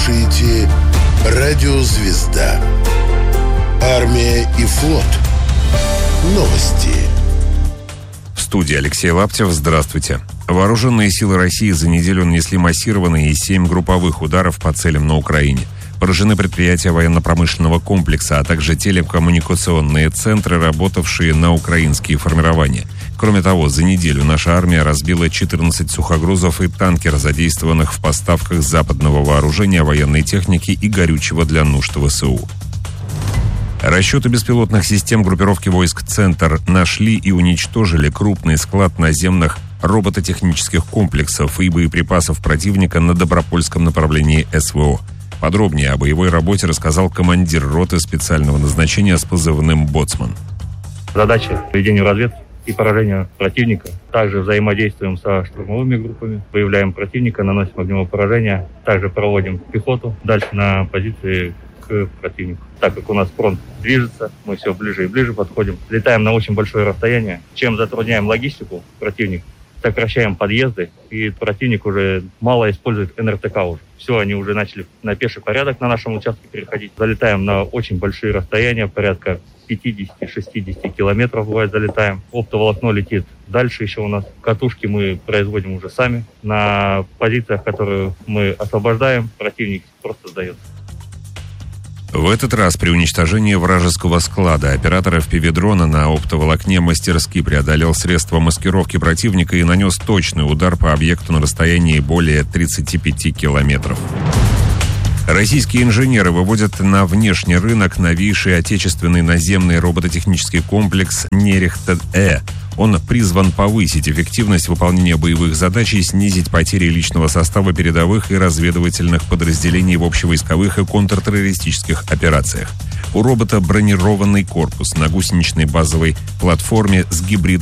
слушаете «Радио Звезда». Армия и флот. Новости. В студии Алексей Лаптев. Здравствуйте. Вооруженные силы России за неделю нанесли массированные и 7 групповых ударов по целям на Украине. Поражены предприятия военно-промышленного комплекса, а также телекоммуникационные центры, работавшие на украинские формирования. Кроме того, за неделю наша армия разбила 14 сухогрузов и танкер, задействованных в поставках западного вооружения, военной техники и горючего для нужд ВСУ. Расчеты беспилотных систем группировки войск «Центр» нашли и уничтожили крупный склад наземных робототехнических комплексов и боеприпасов противника на Добропольском направлении СВО. Подробнее о боевой работе рассказал командир роты специального назначения с позывным «Боцман». Задача ведения разведки и поражения противника. Также взаимодействуем со штурмовыми группами, выявляем противника, наносим огневое поражение. Также проводим пехоту дальше на позиции к противнику. Так как у нас фронт движется, мы все ближе и ближе подходим. Летаем на очень большое расстояние. Чем затрудняем логистику противника, сокращаем подъезды, и противник уже мало использует НРТК уже. Все, они уже начали на пеший порядок на нашем участке переходить. Залетаем на очень большие расстояния, порядка 50-60 километров бывает залетаем. Оптоволокно летит дальше еще у нас. Катушки мы производим уже сами. На позициях, которые мы освобождаем, противник просто сдается. В этот раз при уничтожении вражеского склада оператор FPV-дрона на оптоволокне мастерски преодолел средства маскировки противника и нанес точный удар по объекту на расстоянии более 35 километров. Российские инженеры выводят на внешний рынок новейший отечественный наземный робототехнический комплекс «Нерехта-Э». Он призван повысить эффективность выполнения боевых задач и снизить потери личного состава передовых и разведывательных подразделений в общевойсковых и контртеррористических операциях. У робота бронированный корпус на гусеничной базовой платформе с гибридной